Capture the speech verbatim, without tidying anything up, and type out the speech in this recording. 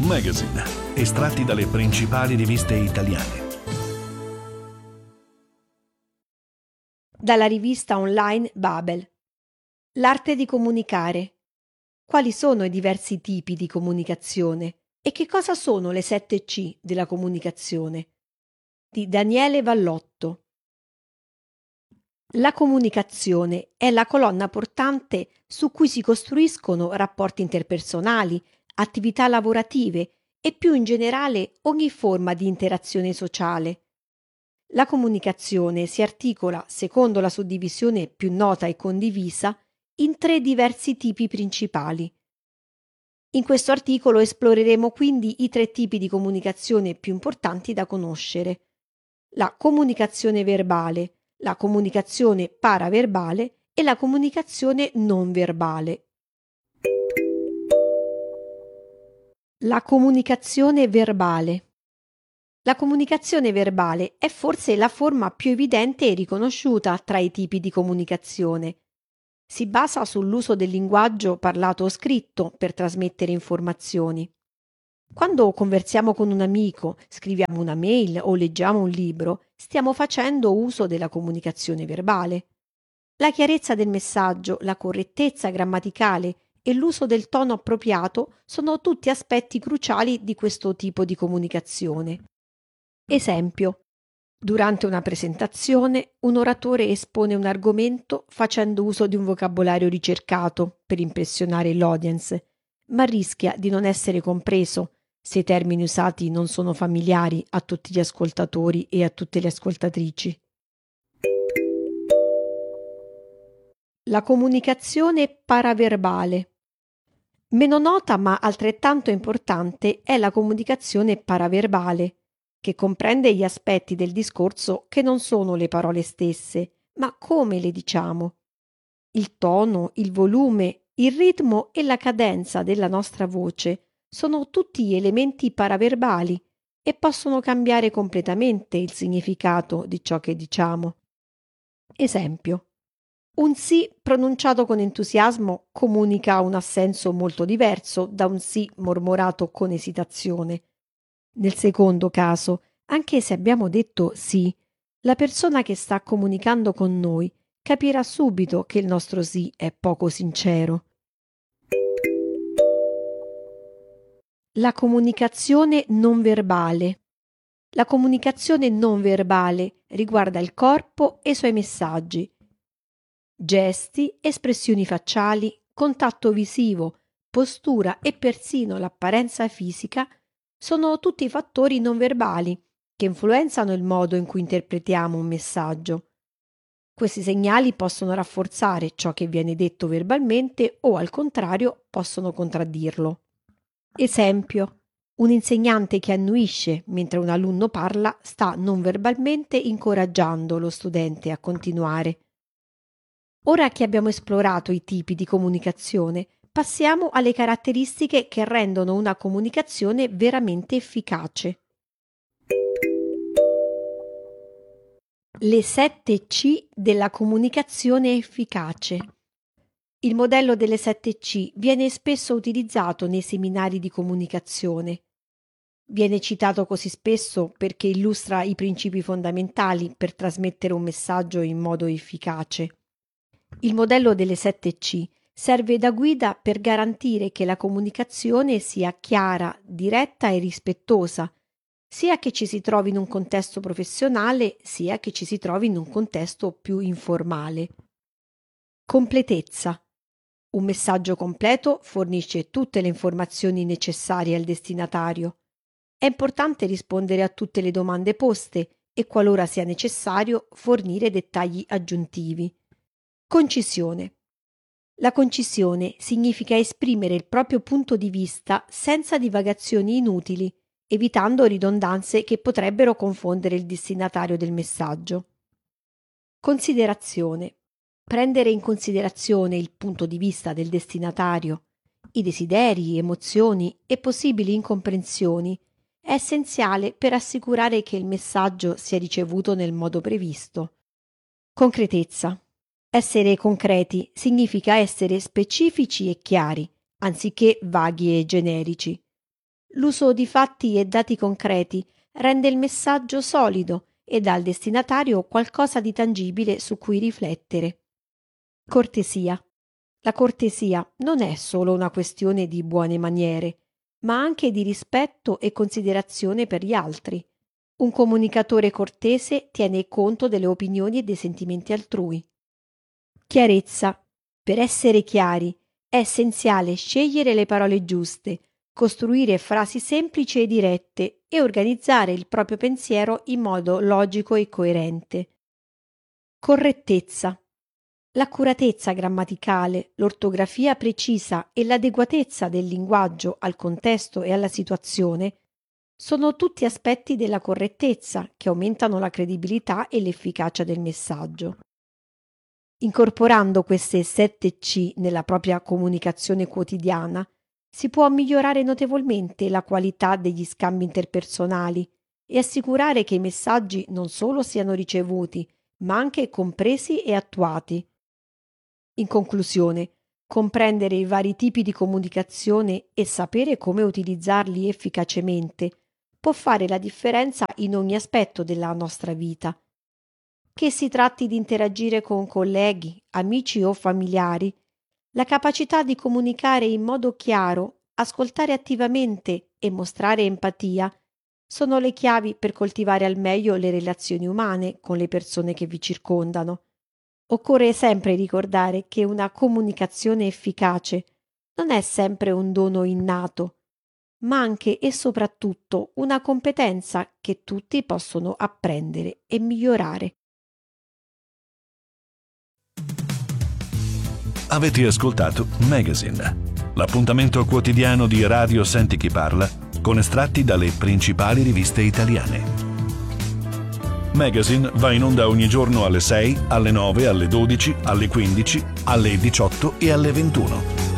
Magazine, estratti dalle principali riviste italiane. Dalla rivista online Babel. L'arte di comunicare. Quali sono i diversi tipi di comunicazione e che cosa sono le sette C della comunicazione? Di Daniele Vallotto. La comunicazione è la colonna portante su cui si costruiscono rapporti interpersonali, attività lavorative e più in generale ogni forma di interazione sociale. La comunicazione si articola, secondo la suddivisione più nota e condivisa, in tre diversi tipi principali. In questo articolo esploreremo quindi i tre tipi di comunicazione più importanti da conoscere: la comunicazione verbale, la comunicazione paraverbale e la comunicazione non verbale. La comunicazione verbale. La comunicazione verbale è forse la forma più evidente e riconosciuta tra i tipi di comunicazione. Si basa sull'uso del linguaggio parlato o scritto per trasmettere informazioni. Quando conversiamo con un amico, scriviamo una mail o leggiamo un libro, stiamo facendo uso della comunicazione verbale. La chiarezza del messaggio, la correttezza grammaticale e l'uso del tono appropriato sono tutti aspetti cruciali di questo tipo di comunicazione. Esempio: durante una presentazione, un oratore espone un argomento facendo uso di un vocabolario ricercato per impressionare l'audience, ma rischia di non essere compreso se i termini usati non sono familiari a tutti gli ascoltatori e a tutte le ascoltatrici. La comunicazione paraverbale. Meno nota ma altrettanto importante è la comunicazione paraverbale, che comprende gli aspetti del discorso che non sono le parole stesse, ma come le diciamo. Il tono, il volume, il ritmo e la cadenza della nostra voce sono tutti elementi paraverbali e possono cambiare completamente il significato di ciò che diciamo. Esempio: un sì pronunciato con entusiasmo comunica un assenso molto diverso da un sì mormorato con esitazione. Nel secondo caso, anche se abbiamo detto sì, la persona che sta comunicando con noi capirà subito che il nostro sì è poco sincero. La comunicazione non verbale. La comunicazione non verbale riguarda il corpo e i suoi messaggi. Gesti, espressioni facciali, contatto visivo, postura e persino l'apparenza fisica sono tutti fattori non verbali che influenzano il modo in cui interpretiamo un messaggio. Questi segnali possono rafforzare ciò che viene detto verbalmente o, al contrario, possono contraddirlo. Esempio: un insegnante che annuisce mentre un alunno parla sta non verbalmente incoraggiando lo studente a continuare. Ora che abbiamo esplorato i tipi di comunicazione, passiamo alle caratteristiche che rendono una comunicazione veramente efficace. Le sette C della comunicazione efficace. Il modello delle sette C viene spesso utilizzato nei seminari di comunicazione. Viene citato così spesso perché illustra i principi fondamentali per trasmettere un messaggio in modo efficace. Il modello delle sette C serve da guida per garantire che la comunicazione sia chiara, diretta e rispettosa, sia che ci si trovi in un contesto professionale, sia che ci si trovi in un contesto più informale. Completezza. Un messaggio completo fornisce tutte le informazioni necessarie al destinatario. È importante rispondere a tutte le domande poste e, qualora sia necessario, fornire dettagli aggiuntivi. Concisione. La concisione significa esprimere il proprio punto di vista senza divagazioni inutili, evitando ridondanze che potrebbero confondere il destinatario del messaggio. Considerazione. Prendere in considerazione il punto di vista del destinatario, i desideri, emozioni e possibili incomprensioni è essenziale per assicurare che il messaggio sia ricevuto nel modo previsto. Concretezza. Essere concreti significa essere specifici e chiari, anziché vaghi e generici. L'uso di fatti e dati concreti rende il messaggio solido e dà al destinatario qualcosa di tangibile su cui riflettere. Cortesia. La cortesia non è solo una questione di buone maniere, ma anche di rispetto e considerazione per gli altri. Un comunicatore cortese tiene conto delle opinioni e dei sentimenti altrui. Chiarezza. Per essere chiari è essenziale scegliere le parole giuste, costruire frasi semplici e dirette e organizzare il proprio pensiero in modo logico e coerente. Correttezza. L'accuratezza grammaticale, l'ortografia precisa e l'adeguatezza del linguaggio al contesto e alla situazione sono tutti aspetti della correttezza che aumentano la credibilità e l'efficacia del messaggio. Incorporando queste sette C nella propria comunicazione quotidiana, si può migliorare notevolmente la qualità degli scambi interpersonali e assicurare che i messaggi non solo siano ricevuti, ma anche compresi e attuati. In conclusione, comprendere i vari tipi di comunicazione e sapere come utilizzarli efficacemente può fare la differenza in ogni aspetto della nostra vita. Che si tratti di interagire con colleghi, amici o familiari, la capacità di comunicare in modo chiaro, ascoltare attivamente e mostrare empatia sono le chiavi per coltivare al meglio le relazioni umane con le persone che vi circondano. Occorre sempre ricordare che una comunicazione efficace non è sempre un dono innato, ma anche e soprattutto una competenza che tutti possono apprendere e migliorare. Avete ascoltato Magazine, l'appuntamento quotidiano di Radio Senti Chi Parla con estratti dalle principali riviste italiane. Magazine va in onda ogni giorno alle sei, alle nove, alle dodici, alle quindici, alle diciotto e alle ventuno.